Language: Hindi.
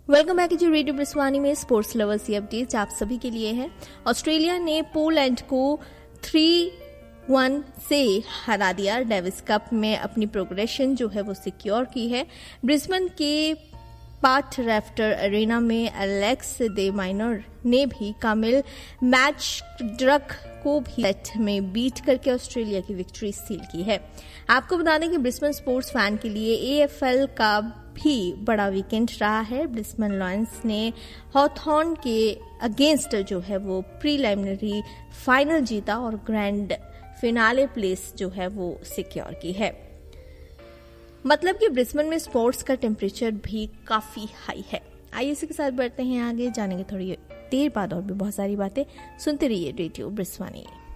वेलकम बैक टू रेडियो ब्रिस्वानी में स्पोर्ट्स लवर्स ये अपडेट्स आप सभी के लिए है। ऑस्ट्रेलिया ने पोलैंड को 3-1 से हरा दिया। डेविस कप में अपनी प्रोग्रेशन जो है वो सिक्योर की है। ब्रिस्बेन के पाथ रैफ्टर अरेना में एलेक्स दे माइनर ने भी कामिल मैचड्रक को भी सेट में बीट करके ऑस्ट्रेलिया की विक्ट्री सील की है। आपको बता दें कि ब्रिस्बेन स्पोर्ट्स फैन के लिए एएफएल का भी बड़ा वीकेंड रहा है। ब्रिस्बेन लायंस ने हॉथॉर्न के अगेंस्ट जो है वो प्रीलिमिनरी फाइनल जीता और ग्रैंड फिनाले प्लेस जो है वो सिक्योर की है। मतलब कि ब्रिस्बेन में स्पोर्ट्स का टेम्परेचर भी काफी हाई है। आइए इसी के साथ बढ़ते हैं आगे, जानेंगे थोड़ी देर बाद और भी बहुत सारी बातें। सुनते रहिए रेडियो ब्रिस्वानी।